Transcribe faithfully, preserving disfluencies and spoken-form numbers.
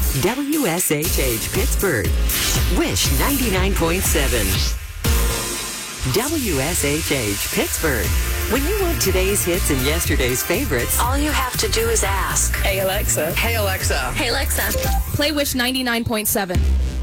W S H H Pittsburgh. Wish ninety-nine point seven. W S H H Pittsburgh. When you want today's hits and yesterday's favorites, all you have to do is ask. Hey Alexa. Hey Alexa. Hey Alexa. Play Wish ninety-nine point seven.